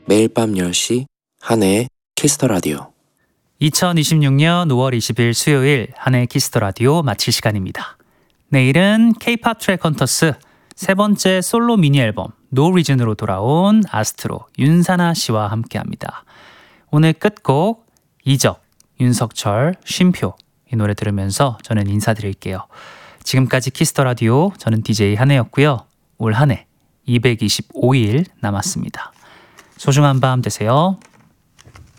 매일 밤 10시 한혜의 키스터 라디오. 2026년 5월 20일 수요일 한혜의 키스터 라디오 마칠 시간입니다. 내일은 K-POP 트랙 헌터스 세 번째 솔로 미니 앨범 No Reason으로 돌아온 아스트로 윤사나 씨와 함께합니다. 오늘 끝곡 이적, 윤석철, 쉼표 이 노래 들으면서 저는 인사드릴게요. 지금까지 키스터 라디오 저는 DJ 한혜였고요. 올 한 해 225일 남았습니다. 소중한 밤 되세요.